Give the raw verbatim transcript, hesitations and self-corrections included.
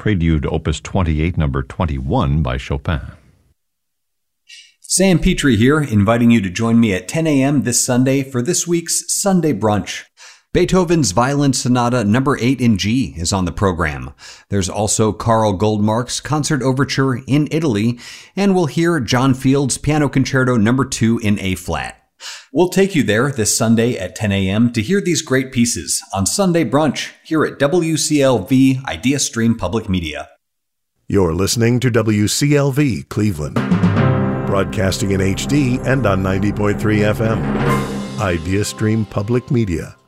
Prelude Opus twenty-eight, number twenty-one by Chopin. Sam Petrie here, inviting you to join me at ten a.m. this Sunday for this week's Sunday Brunch. Beethoven's Violin Sonata number eight in G is on the program. There's also Carl Goldmark's Concert Overture in Italy, and we'll hear John Field's Piano Concerto number two in A-flat. We'll take you there this Sunday at ten a.m. to hear these great pieces on Sunday Brunch here at W C L V Idea Stream Public Media. You're listening to W C L V Cleveland, broadcasting in H D and on ninety point three F M. Idea Stream Public Media.